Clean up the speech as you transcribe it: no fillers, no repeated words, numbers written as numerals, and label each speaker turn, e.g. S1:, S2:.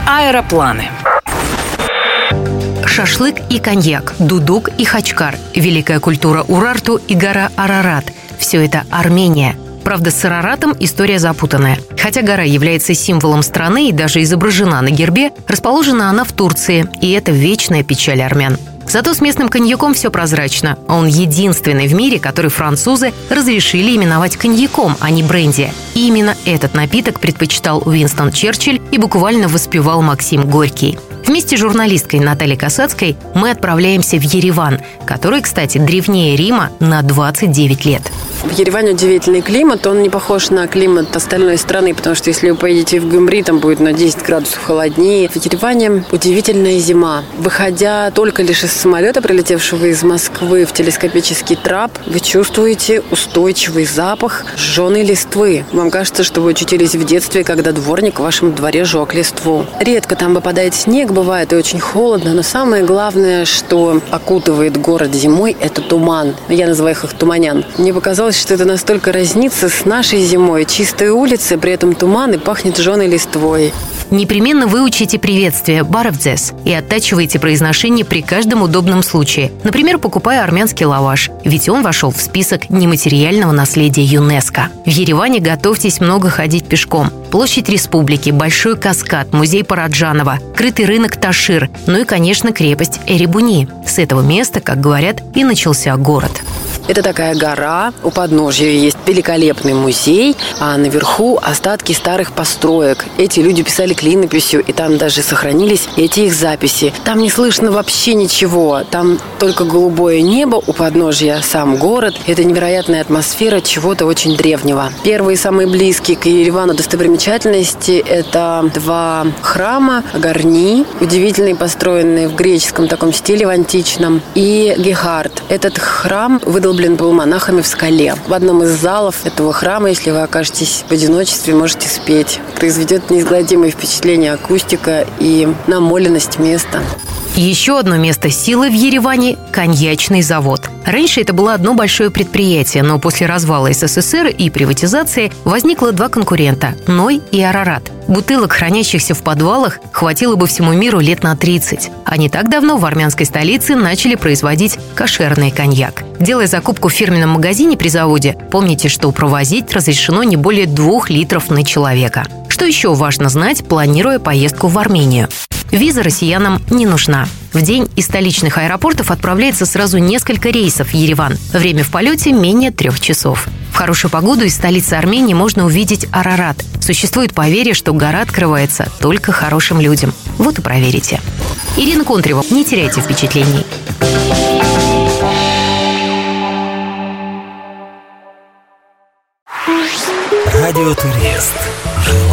S1: Аэропланы. Шашлык и коньяк, дудук и хачкар, великая культура Урарту и гора Арарат – все это Армения. Правда, с Араратом история запутанная. Хотя гора является символом страны и даже изображена на гербе, расположена она в Турции, и это вечная печаль армян. Зато с местным коньяком все прозрачно. Он единственный в мире, который французы разрешили именовать коньяком, а не бренди. И именно этот напиток предпочитал Уинстон Черчилль и буквально воспевал Максим Горький. Вместе с журналисткой Натальей Касацкой мы отправляемся в Ереван, который, кстати, древнее Рима на 29 лет.
S2: В Ереване удивительный климат. Он не похож на климат остальной страны, потому что если вы поедете в Гюмри, там будет на 10 градусов холоднее. В Ереване удивительная зима. Выходя только лишь из самолета, прилетевшего из Москвы в телескопический трап, вы чувствуете устойчивый запах сжженной листвы. Вам кажется, что вы очутились в детстве, когда дворник в вашем дворе жег листву. Редко там выпадает снег, бывает и очень холодно, но самое главное, что окутывает город зимой, это туман. Я называю их туманян. Мне показалось, что это настолько разнится с нашей зимой. Чистые улицы, при этом туман и пахнет жженой листвой.
S1: Непременно выучите приветствие «баравдзес» и оттачивайте произношение при каждом удобном случае. Например, покупая армянский лаваш, ведь он вошел в список нематериального наследия ЮНЕСКО. В Ереване готовьтесь много ходить пешком. Площадь Республики, Большой каскад, музей Параджанова, крытый рынок Ташир, ну и, конечно, крепость Эребуни. С этого места, как говорят, и начался город.
S2: Это такая гора, у подножья есть великолепный музей, а наверху остатки старых построек. Эти люди писали клинописью, и там даже сохранились эти их записи. Там не слышно вообще ничего, там только голубое небо, у подножья сам город. Это невероятная атмосфера чего-то очень древнего. Первые, самые близкие к Еревану достопримечательности – это два храма, Гарни, удивительные, построенные в греческом таком стиле, в античном, и Гехард. Этот храм выдолблен был монахами в скале. В одном из залов этого храма, если вы окажетесь в одиночестве, можете спеть. Произведет неизгладимое впечатление акустика и намоленность места.
S1: Еще одно место силы в Ереване – коньячный завод. Раньше это было одно большое предприятие, но после развала СССР и приватизации возникло два конкурента – Ной и Арарат. Бутылок, хранящихся в подвалах, хватило бы всему миру лет на 30. А не так давно в армянской столице начали производить кошерный коньяк. Делая закупку в фирменном магазине при заводе, помните, что провозить разрешено не более 2 литров на человека. Что еще важно знать, планируя поездку в Армению? Виза россиянам не нужна. В день из столичных аэропортов отправляется сразу несколько рейсов в Ереван. Время в полете менее 3 часов. В хорошую погоду из столицы Армении можно увидеть Арарат. Существует поверье, что гора открывается только хорошим людям. Вот и проверите. Ирина Контрева. Не теряйте впечатлений.
S3: Радиотурист.